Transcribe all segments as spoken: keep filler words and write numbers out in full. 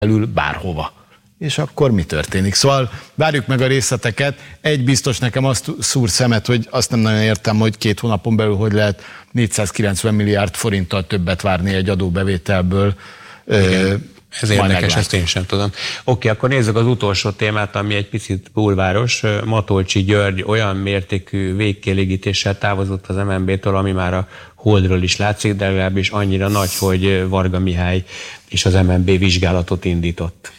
belül bárhova. És akkor mi történik? Szóval várjuk meg a részleteket. Egy biztos, nekem azt szúr szemet, hogy azt nem nagyon értem, hogy két hónapon belül hogy lehet négyszázkilencven milliárd forinttal többet várni egy adóbevételből. Igen. Ez érdekes, ezt én sem tudom. Oké, akkor nézzük az utolsó témát, ami egy picit bulváros. Matolcsy György olyan mértékű végkielégítéssel távozott az em en bé-től, ami már a Holdról is látszik, de legalábbis annyira nagy, hogy Varga Mihály és az em en bé vizsgálatot indított.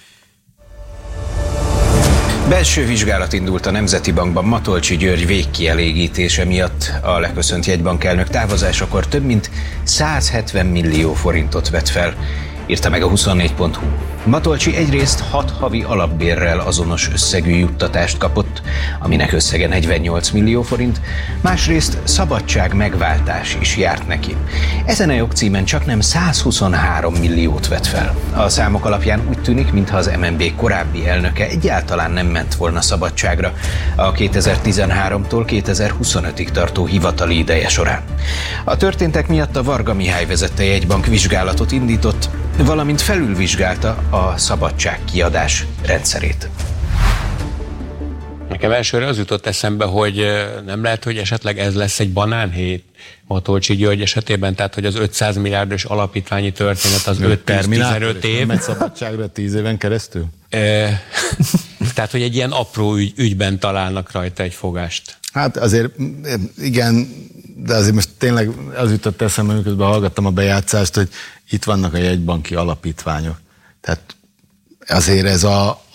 Belső vizsgálat indult a Nemzeti Bankban Matolcsy György végkielégítése miatt. A leköszönt jegybankelnök távozásakor több mint százhetven millió forintot vett fel, írta meg a huszonnégy pont hu. Matolcsy egyrészt hat havi alapbérrel azonos összegű juttatást kapott, aminek összege negyvennyolc millió forint, másrészt szabadság megváltás is járt neki. Ezen a jogcímen csaknem százhuszonhárom milliót vett fel. A számok alapján úgy tűnik, mintha az em en bé korábbi elnöke egyáltalán nem ment volna szabadságra a kétezer-tizenháromtól kétezer-huszonötig tartó hivatali ideje során. A történtek miatt a Varga Mihály vezette jegybank vizsgálatot indított, valamint felülvizsgálta a szabadságkiadás rendszerét. Nekem elsőre az jutott eszembe, hogy nem lehet, hogy esetleg ez lesz egy banánhét Matolcsy György esetében, tehát hogy az ötszáz milliárdos alapítványi történet az öt-tizenöt év. Megy szabadságra tíz éven keresztül? E, tehát, hogy egy ilyen apró ügy, ügyben találnak rajta egy fogást. Hát azért igen, de azért most tényleg az jutott eszembe, miközben hallgattam a bejátszást, hogy itt vannak a jegybanki alapítványok. Tehát azért ez a, a,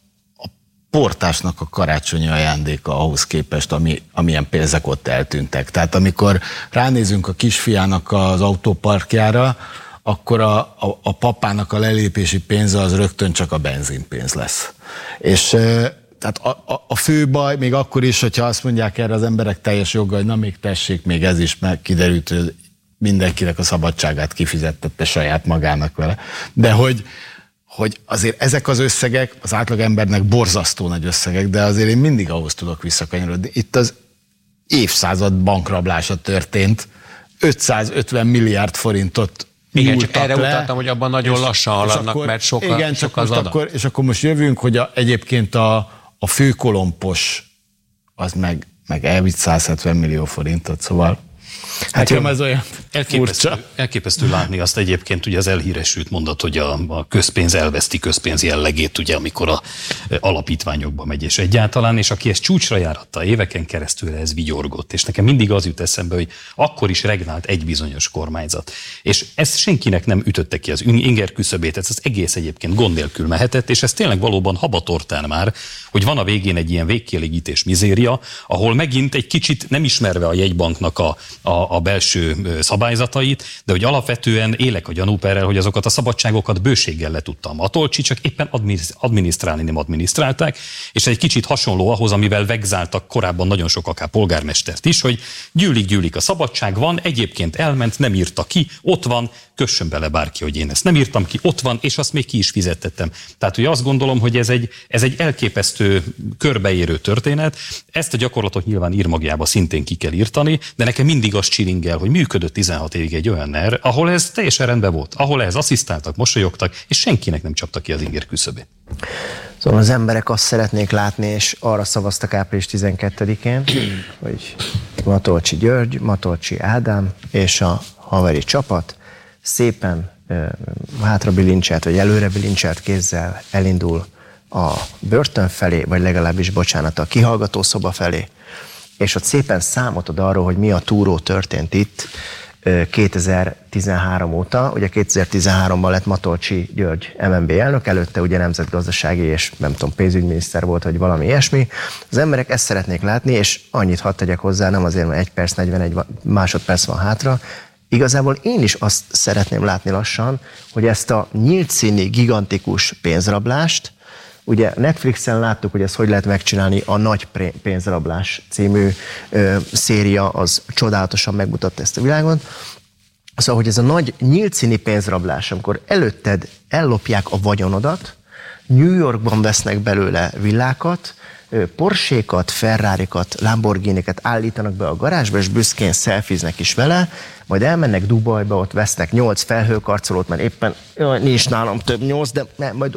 a portásnak a karácsonyi ajándéka ahhoz képest, ami, amilyen pénzek ott eltűntek. Tehát amikor ránézünk a kisfiának az autóparkjára, akkor a, a, a papának a lelépési pénze az rögtön csak a benzinpénz lesz. És tehát a, a, a fő baj, még akkor is, hogyha azt mondják erre az emberek teljes joga, hogy na még tessék, még ez is, meg kiderült, hogy mindenkinek a szabadságát kifizettette saját magának vele. De hogy, hogy azért ezek az összegek, az átlagembernek borzasztó nagy összegek, de azért én mindig ahhoz tudok visszakanyarodni. Itt az évszázad bankrablása történt, ötszázötven milliárd forintot igen, csak erre le, utaltam, hogy abban nagyon és, lassan haladnak, akkor, mert sok, igen, sok az adat. Akkor, és akkor most jövünk, hogy a, egyébként a, a főkolompos az meg, meg elvitt százhetven millió forintot, szóval hát jó, ez olyan elképesztő, elképesztő látni azt egyébként, ugye az elhíresült mondat, hogy a, a közpénz elveszti közpénz jellegét, ugye, amikor a alapítványokba megy, és egyáltalán, és aki ezt csúcsra járatta éveken keresztül, ez vigyorgott. És nekem mindig az jut eszembe, hogy akkor is regnált egy bizonyos kormányzat. És ezt senkinek nem ütötte ki az inger küszöbét, ez az egész egyébként gond nélkül mehetett, és ez tényleg valóban habatortán már, hogy van a végén egy ilyen végkielégítés mizéria, ahol megint egy kicsit nem ismerve a jegybanknak a, a, a belső szabályzatait, de hogy alapvetően élek a gyanúperrel, hogy azokat a szabadságokat bőséggel le tudta a Matolcsy, csak éppen adminisztrálni nem adminisztrálták, és egy kicsit hasonló ahhoz, amivel vegzáltak korábban nagyon sok akár polgármestert is, hogy gyűlik-gyűlik a szabadság, van, egyébként elment, nem írta ki, ott van, kössön bele bárki, hogy én ezt nem írtam ki, ott van, és azt még ki is fizettettem. Tehát, hogy azt gondolom, hogy ez egy, ez egy elképesztő körbeérő történet. Ezt a gyakorlatot nyilván írmagjába szintén ki kell írtani, de nekem mindig az csiringel, hogy működött tizenhat évig egy olyan NER, ahol ez teljesen rendben volt, ahol ehhez asszisztáltak, mosolyogtak, és senkinek nem csapta ki az inger küszöbét. Szóval az emberek azt szeretnék látni, és arra szavaztak április tizenkettedikén, hogy Matolcsy György, Matolcsy Ádám és a haveri csapat szépen uh, hátra bilincselt, vagy előre bilincselt kézzel elindul a börtön felé, vagy legalábbis, bocsánat, a kihallgatószoba felé, és ott szépen számot ad arról, hogy mi a túró történt itt uh, kétezer-tizenhárom óta. Ugye kétezer-tizenháromban lett Matolcsy György em en bé elnök, előtte ugye nemzetgazdasági és nem tudom, pénzügyminiszter volt, vagy valami ilyesmi. Az emberek ezt szeretnék látni, és annyit hadd tegyek hozzá, nem azért, mert egy perc, negyvenegy másodperc van hátra. Igazából én is azt szeretném látni lassan, hogy ezt a nyílt színi, gigantikus pénzrablást, ugye Netflixen láttuk, hogy ezt hogy lehet megcsinálni, a Nagy pénzrablás című ö, széria, az csodálatosan megmutatta ezt a világon. Szóval, hogy ez a nagy nyílt színi pénzrablás, amikor előtted ellopják a vagyonodat, New Yorkban vesznek belőle villákat, Porsékat, Ferrarikat, Lamborghiniket állítanak be a garázsba, és büszkén szelfiznek is vele, majd elmennek Dubajba, ott vesznek nyolc felhőkarcolót, mert éppen jaj, nincs nálam több nyolc, de ne, majd